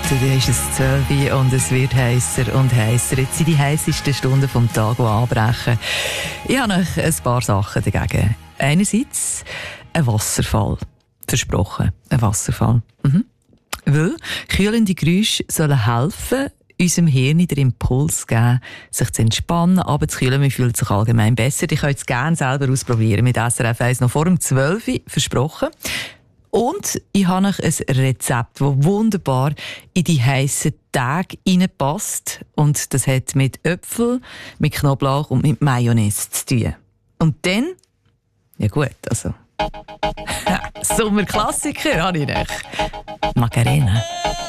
Dann ist es 12 Uhr und es wird heißer und heißer. Jetzt sind die heißesten Stunden vom Tag, die anbrechen. Ich habe noch ein paar Sachen dagegen. Einerseits ein Wasserfall. Versprochen, ein Wasserfall. Weil kühlende Geräusche sollen helfen, unserem Hirn den Impuls geben, sich zu entspannen, runterzukühlen. Man fühlt sich allgemein besser. Ich könnt es gerne selber ausprobieren mit SRF 1 noch vor dem 12 Uhr, versprochen. Und ich habe noch ein Rezept, das wunderbar in die heissen Tage hineinpasst. Und das hat mit Äpfel, mit Knoblauch und mit Mayonnaise zu tun. Und dann, ja gut, also Sommerklassiker habe ich noch. Macarena.